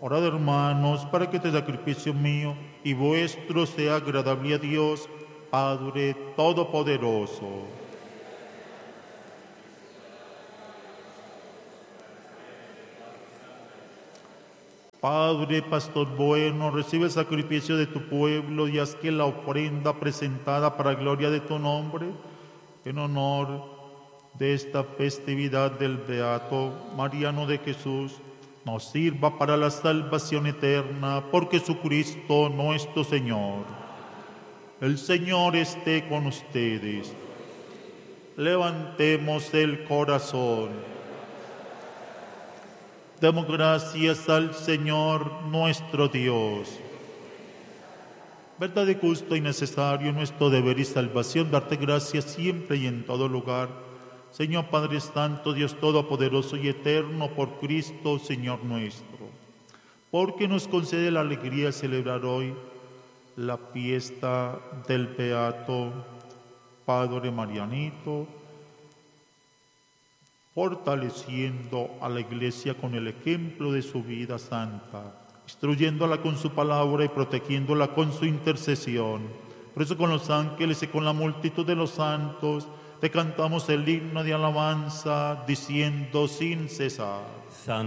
Orad, hermanos, para que este sacrificio mío y vuestro sea agradable a Dios, Padre Todopoderoso. Padre, pastor bueno, recibe el sacrificio de tu pueblo y haz que la ofrenda presentada para gloria de tu nombre, en honor de esta festividad del Beato Mariano de Jesús, nos sirva para la salvación eterna por Jesucristo nuestro Señor. El Señor esté con ustedes. Levantemos el corazón. Demos gracias al Señor nuestro Dios. Verdad y justo y necesario nuestro deber y salvación, darte gracias siempre y en todo lugar. Señor Padre Santo, Dios Todopoderoso y Eterno, por Cristo, Señor nuestro. Porque nos concede la alegría de celebrar hoy la fiesta del Beato Padre Marianito, fortaleciendo a la Iglesia con el ejemplo de su vida santa, instruyéndola con su palabra y protegiéndola con su intercesión. Por eso con los ángeles y con la multitud de los santos te cantamos el himno de alabanza, diciendo sin cesar: